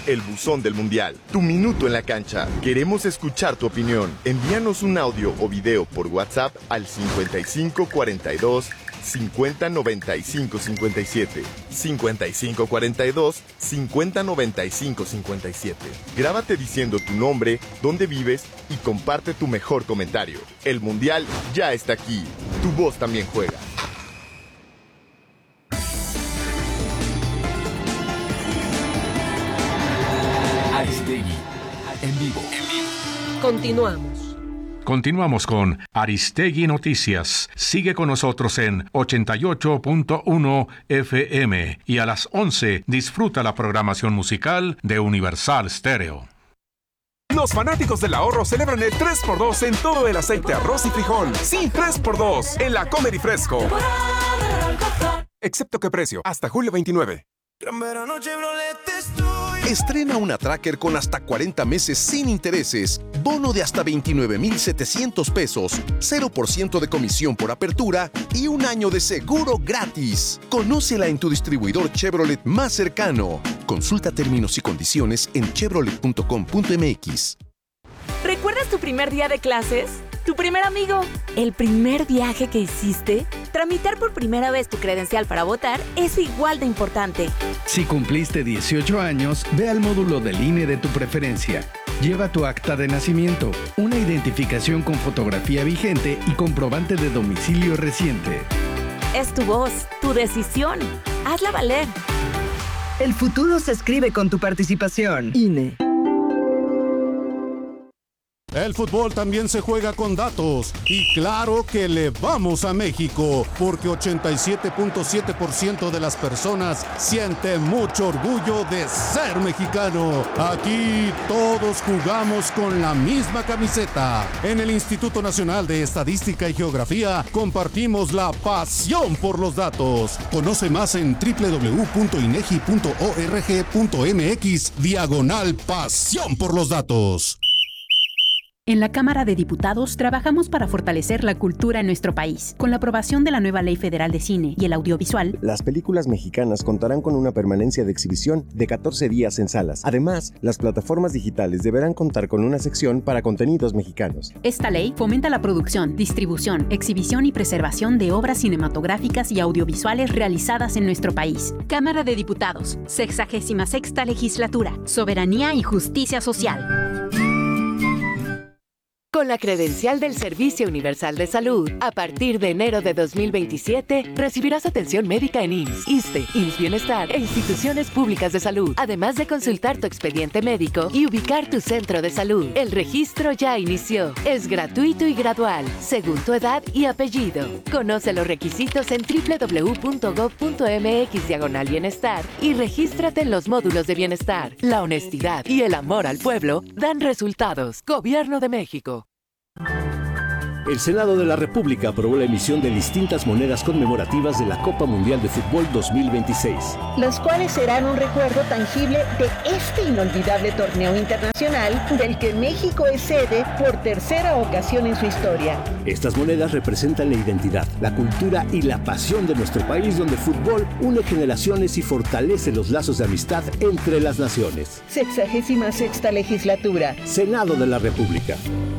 el buzón del Mundial. Tu minuto en la cancha. Queremos escuchar tu opinión. Envíanos un audio o video por WhatsApp al 5542 50 95 57. 5542 50 95 57. Grábate diciendo tu nombre, dónde vives y comparte tu mejor comentario. El Mundial ya está aquí. Tu voz también juega. Aristegui, en vivo. Continuamos con Aristegui Noticias. Sigue con nosotros en 88.1 FM y a las 11 disfruta la programación musical de Universal Stereo. Los fanáticos del ahorro celebran el 3x2 en todo el aceite, arroz y frijol. Sí, 3x2 en la Comer y Fresco. Excepto que precio, hasta julio 29. Estrena una Tracker con hasta 40 meses sin intereses, bono de hasta 29,700 pesos, 0% de comisión por apertura y un año de seguro gratis. Conócela en tu distribuidor Chevrolet más cercano. Consulta términos y condiciones en chevrolet.com.mx. ¿Recuerdas tu primer día de clases? ¿Tu primer amigo? ¿El primer viaje que hiciste? Tramitar por primera vez tu credencial para votar es igual de importante. Si cumpliste 18 años, ve al módulo del INE de tu preferencia. Lleva tu acta de nacimiento, una identificación con fotografía vigente y comprobante de domicilio reciente. Es tu voz, tu decisión. Hazla valer. El futuro se escribe con tu participación. INE. El fútbol también se juega con datos y claro que le vamos a México porque 87.7% de las personas siente mucho orgullo de ser mexicano. Aquí todos jugamos con la misma camiseta. En el Instituto Nacional de Estadística y Geografía compartimos la pasión por los datos. Conoce más en www.inegi.org.mx/pasión por los datos. En la Cámara de Diputados trabajamos para fortalecer la cultura en nuestro país. Con la aprobación de la nueva Ley Federal de Cine y el Audiovisual, las películas mexicanas contarán con una permanencia de exhibición de 14 días en salas. Además, las plataformas digitales deberán contar con una sección para contenidos mexicanos. Esta ley fomenta la producción, distribución, exhibición y preservación de obras cinematográficas y audiovisuales realizadas en nuestro país. Cámara de Diputados, 66ª Legislatura, Soberanía y Justicia Social. Con la credencial del Servicio Universal de Salud, a partir de enero de 2027, recibirás atención médica en IMSS, ISSSTE, IMSS Bienestar e instituciones públicas de salud, además de consultar tu expediente médico y ubicar tu centro de salud. El registro ya inició. Es gratuito y gradual, según tu edad y apellido. Conoce los requisitos en www.gov.mx/bienestar y regístrate en los módulos de bienestar. La honestidad y el amor al pueblo dan resultados. Gobierno de México. El Senado de la República aprobó la emisión de distintas monedas conmemorativas de la Copa Mundial de Fútbol 2026. Las cuales serán un recuerdo tangible de este inolvidable torneo internacional del que México es sede por tercera ocasión en su historia. Estas monedas representan la identidad, la cultura y la pasión de nuestro país, donde el fútbol une generaciones y fortalece los lazos de amistad entre las naciones. 66ª Legislatura. Senado de la República.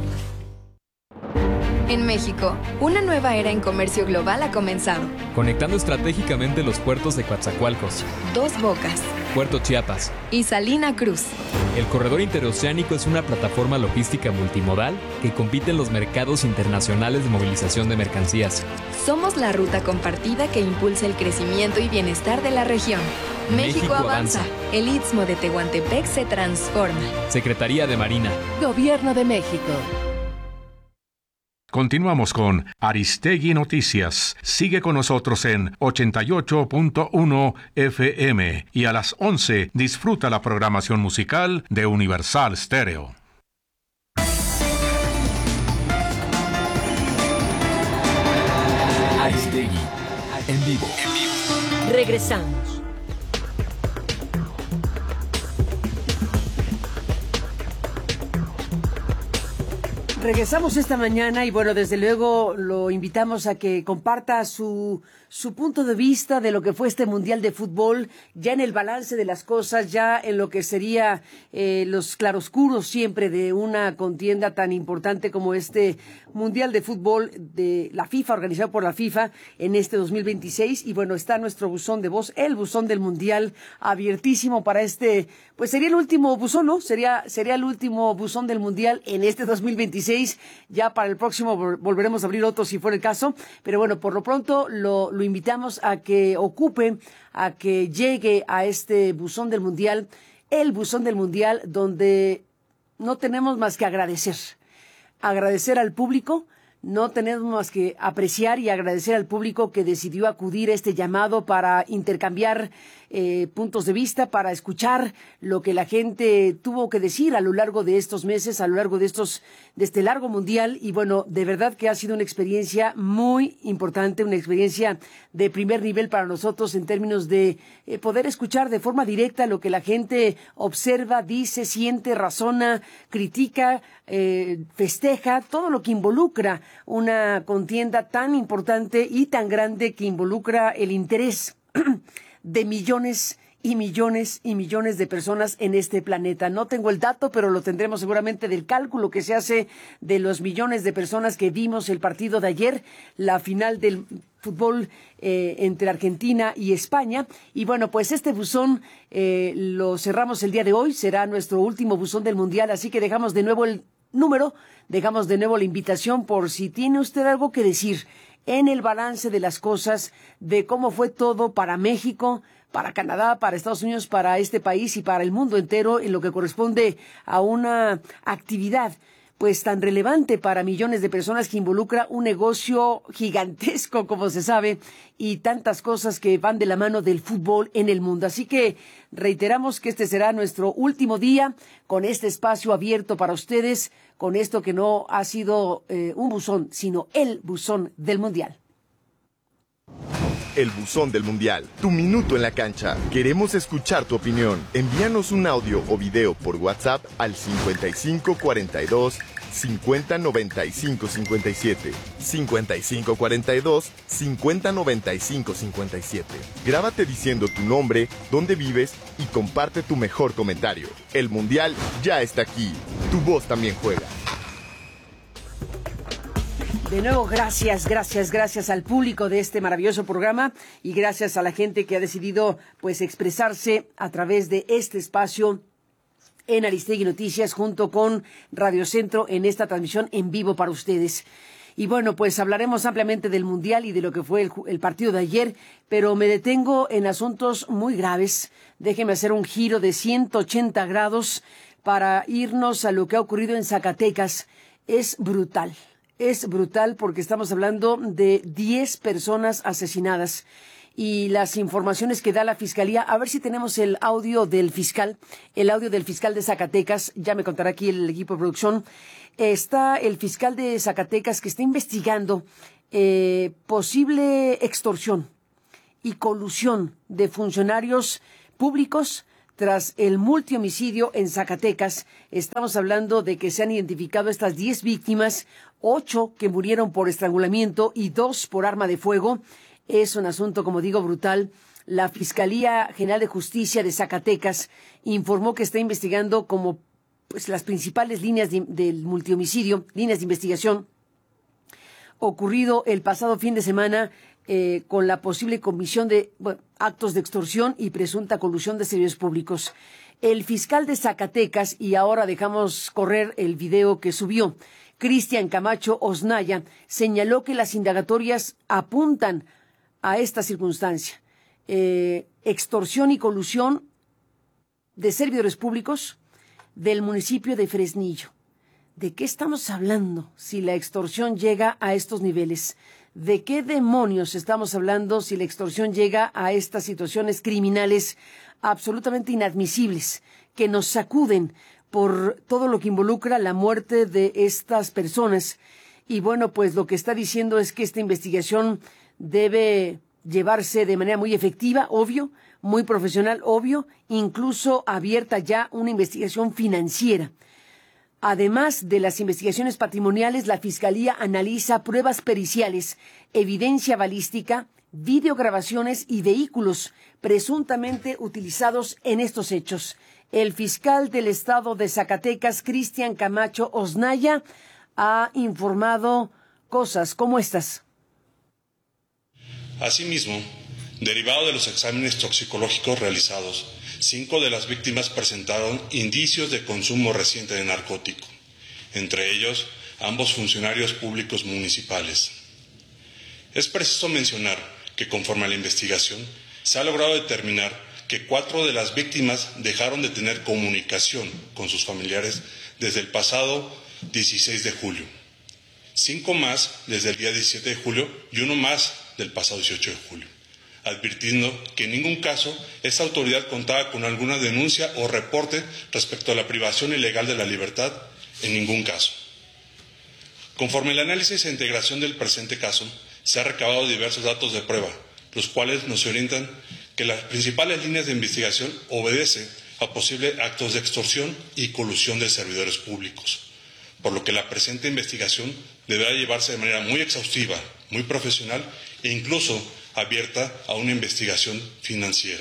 En México, una nueva era en comercio global ha comenzado. Conectando estratégicamente los puertos de Coatzacoalcos, Dos Bocas, Puerto Chiapas y Salina Cruz. El corredor interoceánico es una plataforma logística multimodal que compite en los mercados internacionales de movilización de mercancías. Somos la ruta compartida que impulsa el crecimiento y bienestar de la región. México avanza. El Istmo de Tehuantepec se transforma. Secretaría de Marina. Gobierno de México. Continuamos con Aristegui Noticias. Sigue con nosotros en 88.1 FM y a las 11 disfruta la programación musical de Universal Stereo. Aristegui, en vivo. Regresamos. Regresamos esta mañana y bueno, desde luego lo invitamos a que comparta su punto de vista de lo que fue este Mundial de Fútbol, ya en el balance de las cosas, ya en lo que sería los claroscuros siempre de una contienda tan importante como este Mundial de Fútbol de la FIFA, organizado por la FIFA en este 2026. Y bueno, está nuestro buzón de voz, el buzón del Mundial, abiertísimo para este, pues sería el último buzón, ¿no? Sería el último buzón del Mundial en este 2026. Ya para el próximo volveremos a abrir otro si fuera el caso, pero bueno, por lo pronto lo invitamos a que ocupe, a que llegue a este buzón del Mundial, el buzón del Mundial, donde no tenemos más que agradecer al público. No tenemos más que apreciar y agradecer al público que decidió acudir a este llamado para intercambiar puntos de vista, para escuchar lo que la gente tuvo que decir a lo largo de estos meses, a lo largo de este largo mundial. Y bueno, de verdad que ha sido una experiencia muy importante, una experiencia de primer nivel para nosotros en términos de poder escuchar de forma directa lo que la gente observa, dice, siente, razona, critica, festeja, todo lo que involucra una contienda tan importante y tan grande que involucra el interés de millones y millones y millones de personas en este planeta. No tengo el dato, pero lo tendremos seguramente del cálculo que se hace de los millones de personas que vimos el partido de ayer, la final del fútbol entre Argentina y España. Y bueno, pues este buzón lo cerramos el día de hoy, será nuestro último buzón del Mundial, así que dejamos de nuevo el número, dejamos de nuevo la invitación por si tiene usted algo que decir en el balance de las cosas, de cómo fue todo para México, para Canadá, para Estados Unidos, para este país y para el mundo entero en lo que corresponde a una actividad pues tan relevante para millones de personas que involucra un negocio gigantesco, como se sabe, y tantas cosas que van de la mano del fútbol en el mundo. Así que reiteramos que este será nuestro último día con este espacio abierto para ustedes, con esto que no ha sido un buzón, sino el buzón del Mundial. El buzón del Mundial, tu minuto en la cancha. Queremos escuchar tu opinión. Envíanos un audio o video por WhatsApp al 5542 5095 57. 5542 5095 57. Grábate diciendo tu nombre, dónde vives y comparte tu mejor comentario. El Mundial ya está aquí. Tu voz también juega. De nuevo, gracias al público de este maravilloso programa y gracias a la gente que ha decidido pues expresarse a través de este espacio en Aristegui Noticias junto con Radio Centro en esta transmisión en vivo para ustedes. Y bueno, pues hablaremos ampliamente del Mundial y de lo que fue el partido de ayer, pero me detengo en asuntos muy graves. Déjenme hacer un giro de 180 grados para irnos a lo que ha ocurrido en Zacatecas. Es brutal porque estamos hablando de 10 personas asesinadas y las informaciones que da la Fiscalía. A ver si tenemos el audio del fiscal de Zacatecas. Ya me contará aquí el equipo de producción. Está el fiscal de Zacatecas que está investigando posible extorsión y colusión de funcionarios públicos tras el multihomicidio en Zacatecas. Estamos hablando de que se han identificado estas 10 víctimas, 8 que murieron por estrangulamiento y 2 por arma de fuego. Es un asunto, como digo, brutal. La Fiscalía General de Justicia de Zacatecas informó que está investigando como pues las principales líneas del multihomicidio, líneas de investigación ocurrido el pasado fin de semana con la posible comisión de actos de extorsión y presunta colusión de servicios públicos. El fiscal de Zacatecas, y ahora dejamos correr el video que subió, Cristian Camacho Osnaya, señaló que las indagatorias apuntan a esta circunstancia. Extorsión y colusión de servidores públicos del municipio de Fresnillo. ¿De qué estamos hablando si la extorsión llega a estos niveles? ¿De qué demonios estamos hablando si la extorsión llega a estas situaciones criminales absolutamente inadmisibles que nos sacuden por todo lo que involucra la muerte de estas personas? Y bueno, pues lo que está diciendo es que esta investigación debe llevarse de manera muy efectiva, obvio, muy profesional, obvio, incluso abierta ya una investigación financiera. Además de las investigaciones patrimoniales, la Fiscalía analiza pruebas periciales, evidencia balística, videograbaciones y vehículos presuntamente utilizados en estos hechos. El fiscal del estado de Zacatecas, Cristian Camacho Osnaya, ha informado cosas como estas. Asimismo, derivado de los exámenes toxicológicos realizados, 5 de las víctimas presentaron indicios de consumo reciente de narcótico, entre ellos ambos funcionarios públicos municipales. Es preciso mencionar que conforme a la investigación, se ha logrado determinar que 4 de las víctimas dejaron de tener comunicación con sus familiares desde el pasado 16 de julio, 5 más desde el día 17 de julio y 1 más del pasado 18 de julio, advirtiendo que en ningún caso esta autoridad contaba con alguna denuncia o reporte respecto a la privación ilegal de la libertad, en ningún caso. Conforme al análisis e integración del presente caso, se han recabado diversos datos de prueba, los cuales nos orientan que las principales líneas de investigación obedecen a posibles actos de extorsión y colusión de servidores públicos, por lo que la presente investigación deberá llevarse de manera muy exhaustiva, muy profesional e incluso abierta a una investigación financiera.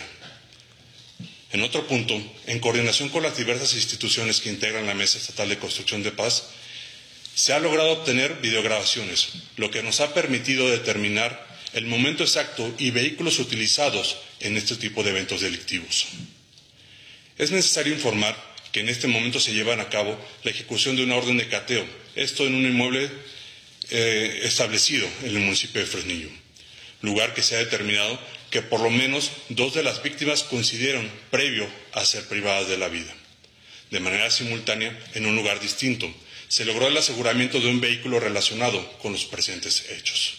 En otro punto, en coordinación con las diversas instituciones que integran la Mesa Estatal de Construcción de Paz, se ha logrado obtener videograbaciones, lo que nos ha permitido determinar el momento exacto y vehículos utilizados en este tipo de eventos delictivos. Es necesario informar que en este momento se llevan a cabo la ejecución de una orden de cateo, esto en un inmueble establecido en el municipio de Fresnillo, lugar que se ha determinado que por lo menos 2 de las víctimas coincidieron previo a ser privadas de la vida. De manera simultánea, en un lugar distinto, se logró el aseguramiento de un vehículo relacionado con los presentes hechos.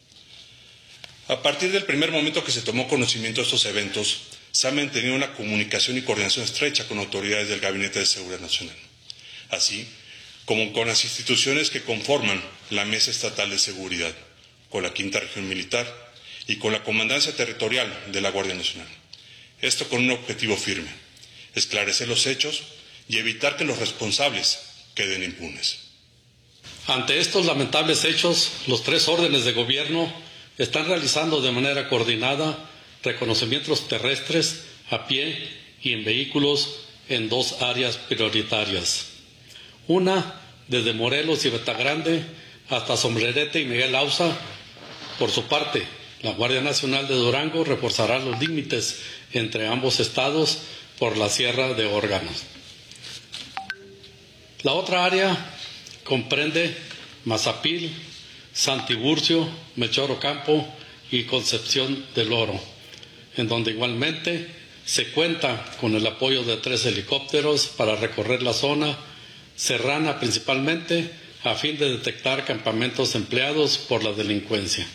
A partir del primer momento que se tomó conocimiento de estos eventos, se ha mantenido una comunicación y coordinación estrecha con autoridades del Gabinete de Seguridad Nacional, así como con las instituciones que conforman la Mesa Estatal de Seguridad, con la Quinta Región Militar y con la Comandancia Territorial de la Guardia Nacional. Esto con un objetivo firme: esclarecer los hechos y evitar que los responsables queden impunes. Ante estos lamentables hechos, los 3 órdenes de gobierno están realizando de manera coordinada reconocimientos terrestres, a pie y en vehículos en 2 áreas prioritarias. Una, desde Morelos y Betagrande hasta Sombrerete y Miguel Auza. Por su parte, la Guardia Nacional de Durango reforzará los límites entre ambos estados por la Sierra de Órganos. La otra área comprende Mazapil, Santiburcio, Mechoro Campo y Concepción del Oro, en donde igualmente se cuenta con el apoyo de 3 helicópteros para recorrer la zona serrana principalmente, a fin de detectar campamentos empleados por la delincuencia.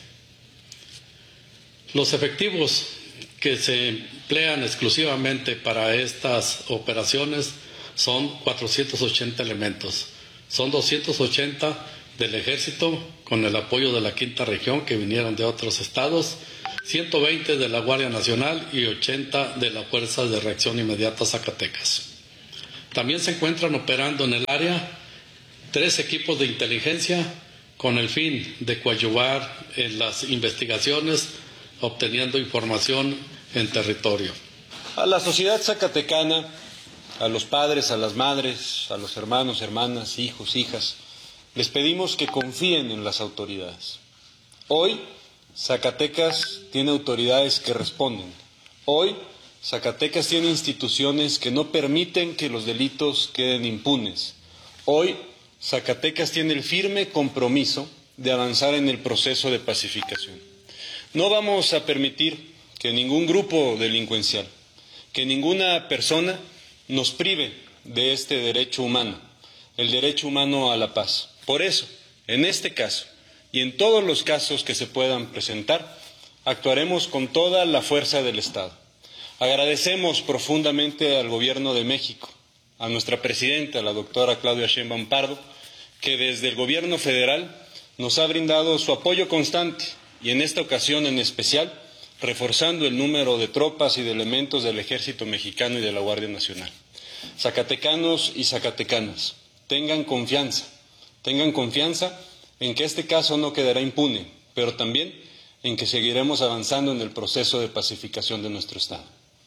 Los efectivos que se emplean exclusivamente para estas operaciones son 480 elementos. Son 280 del Ejército con el apoyo de la Quinta Región, que vinieron de otros estados, 120 de la Guardia Nacional y 80 de la Fuerza de Reacción Inmediata Zacatecas. También se encuentran operando en el área 3 equipos de inteligencia con el fin de coadyuvar en las investigaciones, obteniendo información en territorio. A la sociedad zacatecana, a los padres, a las madres, a los hermanos, hermanas, hijos, hijas, les pedimos que confíen en las autoridades. Hoy, Zacatecas tiene autoridades que responden. Hoy, Zacatecas tiene instituciones que no permiten que los delitos queden impunes. Hoy, Zacatecas tiene el firme compromiso de avanzar en el proceso de pacificación. No vamos a permitir que ningún grupo delincuencial, que ninguna persona nos prive de este derecho humano, el derecho humano a la paz. Por eso, en este caso y en todos los casos que se puedan presentar, actuaremos con toda la fuerza del Estado. Agradecemos profundamente al Gobierno de México, a nuestra presidenta, la doctora Claudia Sheinbaum Pardo, que desde el Gobierno federal nos ha brindado su apoyo constante y en esta ocasión en especial reforzando el número de tropas y de elementos del Ejército Mexicano y de la Guardia Nacional. Zacatecanos y zacatecanas, tengan confianza en que este caso no quedará impune, pero también en que seguiremos avanzando en el proceso de pacificación de nuestro Estado.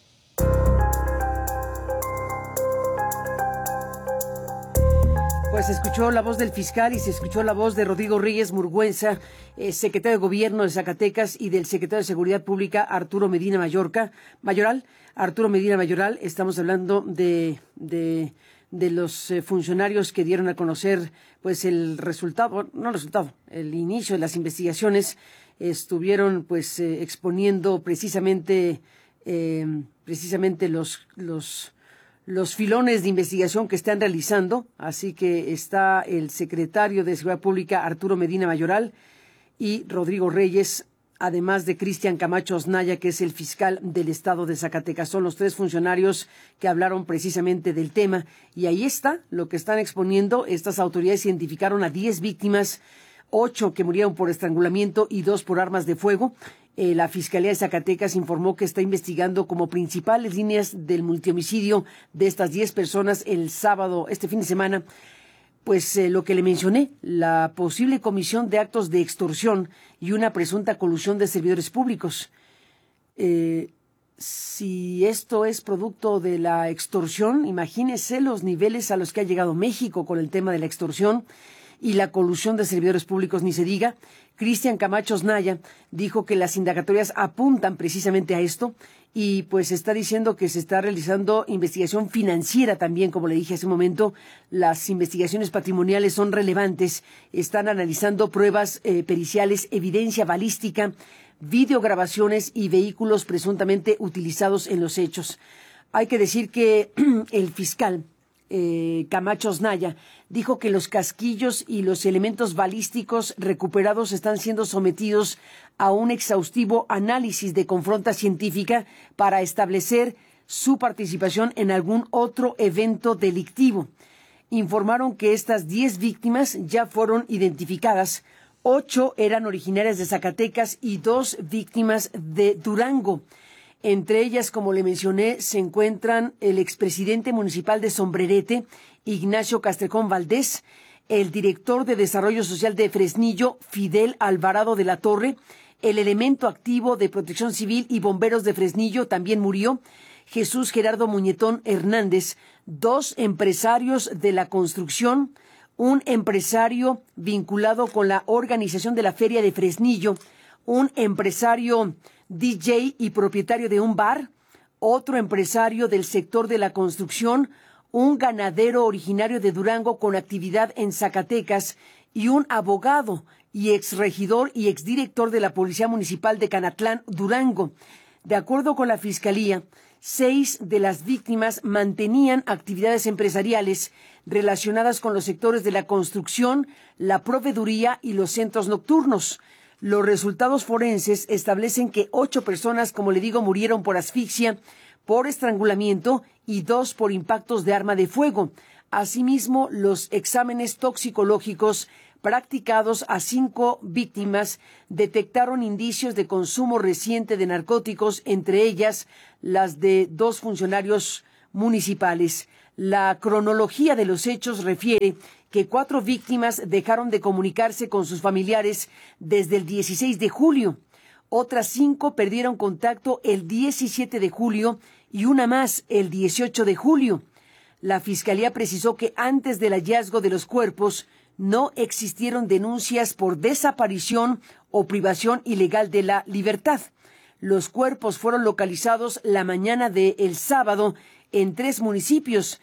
Pues se escuchó la voz del fiscal y se escuchó la voz de Rodrigo Reyes Murguenza, secretario de Gobierno de Zacatecas, y del secretario de Seguridad Pública, Arturo Medina Mayoral. Estamos hablando de los funcionarios que dieron a conocer pues el inicio de las investigaciones. Estuvieron pues exponiendo precisamente los filones de investigación que están realizando. Así que está el secretario de Seguridad Pública, Arturo Medina Mayoral, y Rodrigo Reyes, además de Cristian Camacho Osnaya, que es el fiscal del estado de Zacatecas. Son los tres funcionarios que hablaron precisamente del tema. Y ahí está lo que están exponiendo. Estas autoridades identificaron a 10 víctimas, 8 que murieron por estrangulamiento y 2 por armas de fuego. La Fiscalía de Zacatecas informó que está investigando como principales líneas del multihomicidio de estas 10 personas el sábado, este fin de semana, pues lo que le mencioné, la posible comisión de actos de extorsión y una presunta colusión de servidores públicos. Si esto es producto de la extorsión, imagínese los niveles a los que ha llegado México con el tema de la extorsión y la colusión de servidores públicos, ni se diga. Cristian Camacho Osnaya dijo que las indagatorias apuntan precisamente a esto y pues está diciendo que se está realizando investigación financiera también, como le dije hace un momento. Las investigaciones patrimoniales son relevantes, están analizando pruebas periciales, evidencia balística, videograbaciones y vehículos presuntamente utilizados en los hechos. Hay que decir que el fiscal Camacho Osnaya dijo que los casquillos y los elementos balísticos recuperados están siendo sometidos a un exhaustivo análisis de confronta científica para establecer su participación en algún otro evento delictivo. Informaron que estas 10 víctimas ya fueron identificadas. 8 eran originarias de Zacatecas y 2 víctimas de Durango. Entre ellas, como le mencioné, se encuentran el expresidente municipal de Sombrerete, Ignacio Castrejón Valdés, el director de Desarrollo Social de Fresnillo, Fidel Alvarado de la Torre, el elemento activo de Protección Civil y Bomberos de Fresnillo también murió, Jesús Gerardo Muñetón Hernández, 2 empresarios de la construcción, un empresario vinculado con la organización de la Feria de Fresnillo, un empresario DJ y propietario de un bar, otro empresario del sector de la construcción, un ganadero originario de Durango con actividad en Zacatecas y un abogado y exregidor y exdirector de la Policía Municipal de Canatlán, Durango. De acuerdo con la Fiscalía, 6 de las víctimas mantenían actividades empresariales relacionadas con los sectores de la construcción, la proveeduría y los centros nocturnos. Los resultados forenses establecen que 8 personas, como le digo, murieron por asfixia, por estrangulamiento y 2 por impactos de arma de fuego. Asimismo, los exámenes toxicológicos practicados a 5 víctimas detectaron indicios de consumo reciente de narcóticos, entre ellas las de 2 funcionarios municipales. La cronología de los hechos refiere que 4 víctimas dejaron de comunicarse con sus familiares desde el 16 de julio. Otras 5 perdieron contacto el 17 de julio y una más el 18 de julio. La Fiscalía precisó que antes del hallazgo de los cuerpos no existieron denuncias por desaparición o privación ilegal de la libertad. Los cuerpos fueron localizados la mañana del sábado en 3 municipios.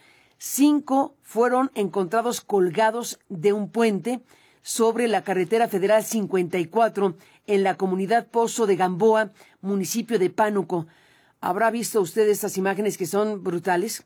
5 fueron encontrados colgados de un puente sobre la carretera federal 54 en la comunidad Pozo de Gamboa, municipio de Pánuco. ¿Habrá visto usted estas imágenes que son brutales?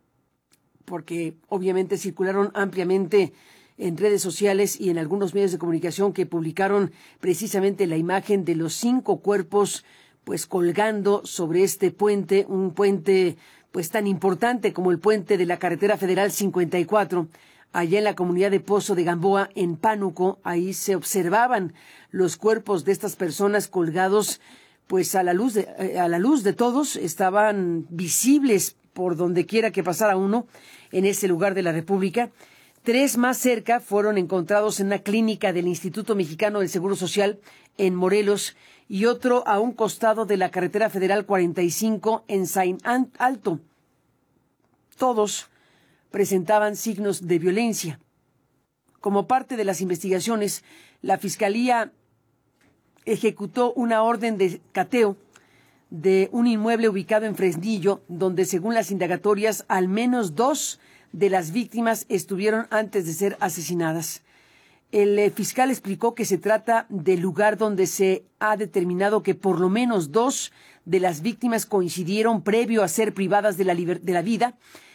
Porque obviamente circularon ampliamente en redes sociales y en algunos medios de comunicación que publicaron precisamente la imagen de los 5 cuerpos pues colgando sobre este puente, un puente pues tan importante como el puente de la carretera federal 54, allá en la comunidad de Pozo de Gamboa, en Pánuco. Ahí se observaban los cuerpos de estas personas colgados pues a la luz de todos, estaban visibles por donde quiera que pasara uno en ese lugar de la República. 3 más cerca fueron encontrados en una clínica del Instituto Mexicano del Seguro Social en Morelos y otro a un costado de la carretera federal 45 en Saint Alto. Todos presentaban signos de violencia. Como parte de las investigaciones, la Fiscalía ejecutó una orden de cateo de un inmueble ubicado en Fresnillo, donde según las indagatorias, al menos 2 de las víctimas estuvieron antes de ser asesinadas. El fiscal explicó que se trata del lugar donde se ha determinado que por lo menos 2 de las víctimas coincidieron previas a ser privadas de la vida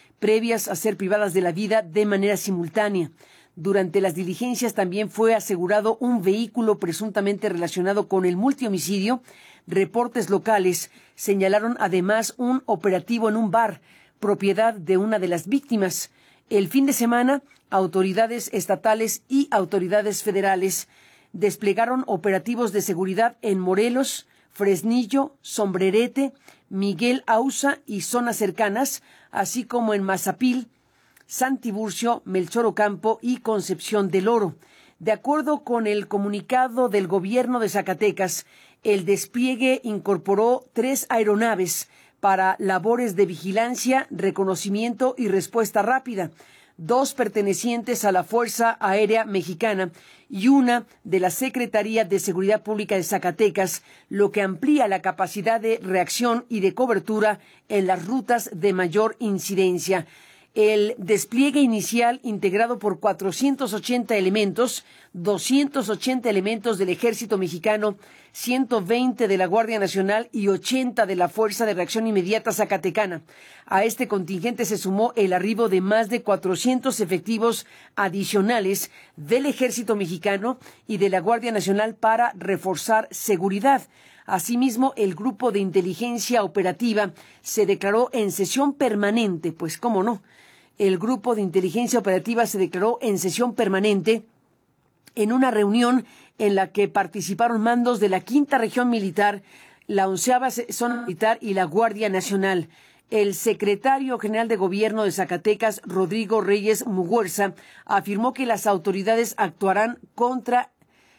de manera simultánea. Durante las diligencias también fue asegurado un vehículo presuntamente relacionado con el multihomicidio. Reportes locales señalaron además un operativo en un bar, propiedad de una de las víctimas. El fin de semana, autoridades estatales y autoridades federales desplegaron operativos de seguridad en Morelos, Fresnillo, Sombrerete, Miguel Auza y zonas cercanas, así como en Mazapil, Santiburcio, Melchor Ocampo y Concepción del Oro. De acuerdo con el comunicado del gobierno de Zacatecas, el despliegue incorporó 3 aeronaves para labores de vigilancia, reconocimiento y respuesta rápida, 2 pertenecientes a la Fuerza Aérea Mexicana y una de la Secretaría de Seguridad Pública de Zacatecas, lo que amplía la capacidad de reacción y de cobertura en las rutas de mayor incidencia. El despliegue inicial, integrado por 480 elementos, 280 elementos del Ejército Mexicano, 120 de la Guardia Nacional y 80 de la Fuerza de Reacción Inmediata Zacatecana. A este contingente se sumó el arribo de más de 400 efectivos adicionales del Ejército Mexicano y de la Guardia Nacional para reforzar seguridad. Asimismo, el Grupo de Inteligencia Operativa se declaró en sesión permanente, pues cómo no. El Grupo de Inteligencia Operativa se declaró en sesión permanente en una reunión en la que participaron mandos de la 5ª Región Militar, la 11ª Zona Militar y la Guardia Nacional. El secretario general de Gobierno de Zacatecas, Rodrigo Reyes Muguerza, afirmó que las autoridades actuarán contra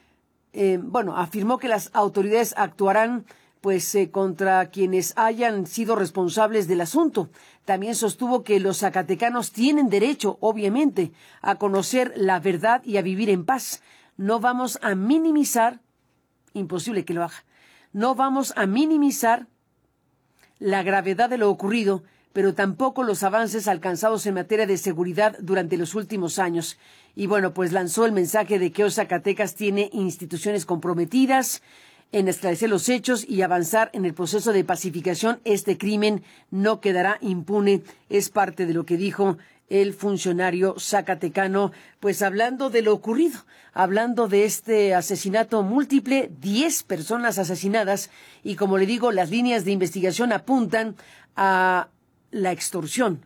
quienes hayan sido responsables del asunto. También sostuvo que los zacatecanos tienen derecho, obviamente, a conocer la verdad y a vivir en paz. No vamos a minimizar, imposible que lo haga, no vamos a minimizar la gravedad de lo ocurrido, pero tampoco los avances alcanzados en materia de seguridad durante los últimos años. Y bueno, pues lanzó el mensaje de que hoy Zacatecas tiene instituciones comprometidas en esclarecer los hechos y avanzar en el proceso de pacificación. Este crimen no quedará impune, es parte de lo que dijo el funcionario zacatecano, pues hablando de lo ocurrido, hablando de este asesinato múltiple, 10 personas asesinadas, y como le digo, las líneas de investigación apuntan a la extorsión.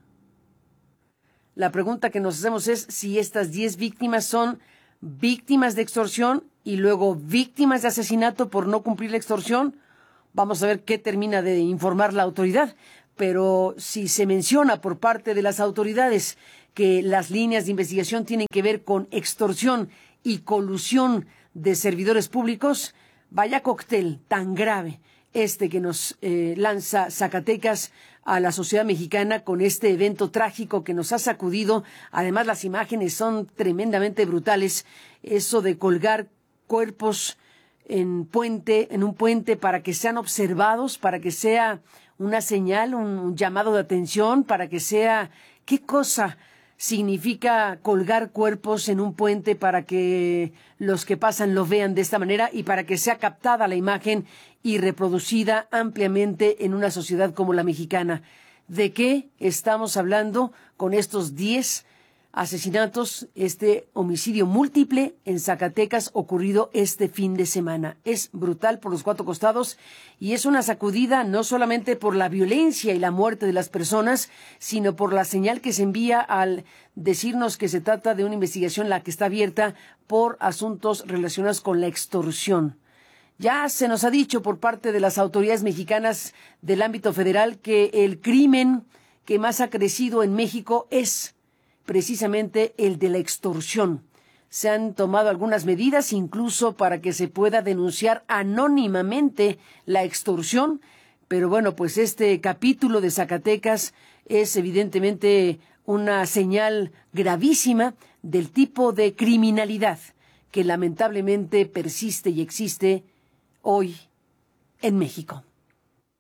La pregunta que nos hacemos es si estas 10 víctimas son víctimas de extorsión y luego víctimas de asesinato por no cumplir la extorsión. Vamos a ver qué termina de informar la autoridad. Pero si se menciona por parte de las autoridades que las líneas de investigación tienen que ver con extorsión y colusión de servidores públicos, vaya cóctel tan grave este que nos lanza Zacatecas a la sociedad mexicana con este evento trágico que nos ha sacudido. Además, las imágenes son tremendamente brutales. Eso de colgar cuerpos en un puente para que sean observados, para que sea una señal, un llamado de atención, para que sea... ¿Qué cosa significa colgar cuerpos en un puente para que los que pasan lo vean de esta manera y para que sea captada la imagen y reproducida ampliamente en una sociedad como la mexicana? ¿De qué estamos hablando con estos 10 asesinatos, este homicidio múltiple en Zacatecas ocurrido este fin de semana? Es brutal por los 4 costados y es una sacudida no solamente por la violencia y la muerte de las personas, sino por la señal que se envía al decirnos que se trata de una investigación la que está abierta por asuntos relacionados con la extorsión. Ya se nos ha dicho por parte de las autoridades mexicanas del ámbito federal que el crimen que más ha crecido en México es precisamente el de la extorsión. Se han tomado algunas medidas incluso para que se pueda denunciar anónimamente la extorsión, pero bueno, pues este capítulo de Zacatecas es evidentemente una señal gravísima del tipo de criminalidad que lamentablemente persiste y existe hoy en México.